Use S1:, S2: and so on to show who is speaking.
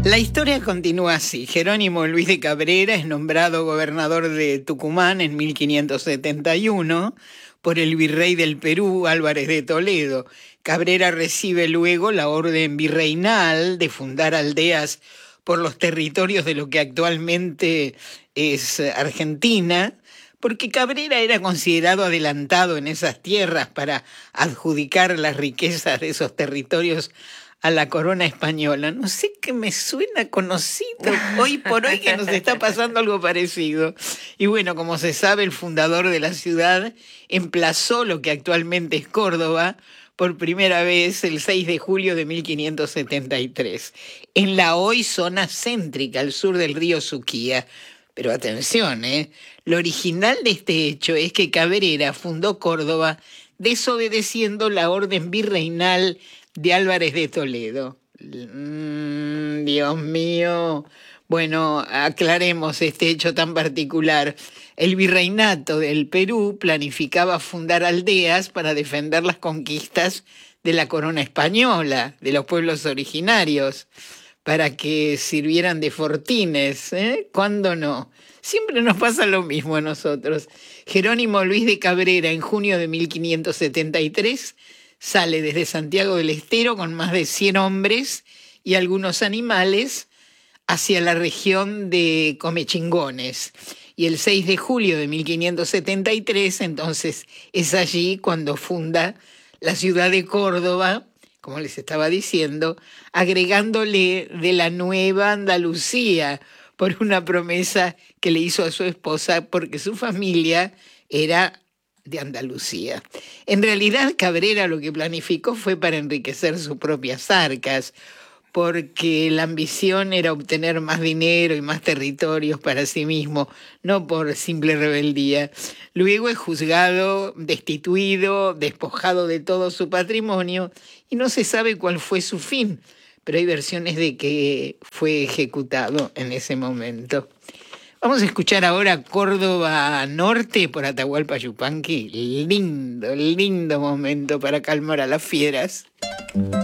S1: La historia continúa así. Jerónimo Luis de Cabrera es nombrado gobernador de Tucumán en 1571 por el virrey del Perú, Álvarez de Toledo. Cabrera recibe luego la orden virreinal de fundar aldeas por los territorios de lo que actualmente es Argentina, porque Cabrera era considerado adelantado en esas tierras para adjudicar las riquezas de esos territorios a la corona española. No sé, qué me suena conocido hoy por hoy que nos está pasando algo parecido. Y bueno, como se sabe, el fundador de la ciudad emplazó lo que actualmente es Córdoba por primera vez el 6 de julio de 1573, en la hoy zona céntrica, al sur del río Suquía. Pero atención, lo original de este hecho es que Cabrera fundó Córdoba desobedeciendo la orden virreinal de Álvarez de Toledo. Dios mío. Bueno, aclaremos este hecho tan particular. El virreinato del Perú planificaba fundar aldeas para defender las conquistas de la corona española, de los pueblos originarios, para que sirvieran de fortines, ¿Cuándo no? Siempre nos pasa lo mismo a nosotros. Jerónimo Luis de Cabrera, en junio de 1573, sale desde Santiago del Estero con más de 100 hombres y algunos animales hacia la región de Comechingones. Y el 6 de julio de 1573, entonces, es allí cuando funda la ciudad de Córdoba, como les estaba diciendo, agregándole de la Nueva Andalucía por una promesa que le hizo a su esposa porque su familia era de Andalucía. En realidad, Cabrera lo que planificó fue para enriquecer sus propias arcas, porque la ambición era obtener más dinero y más territorios para sí mismo, no por simple rebeldía. Luego es juzgado, destituido, despojado de todo su patrimonio y no se sabe cuál fue su fin, pero hay versiones de que fue ejecutado en ese momento. Vamos a escuchar ahora Córdoba Norte por Atahualpa Yupanqui. Lindo momento para calmar a las fieras.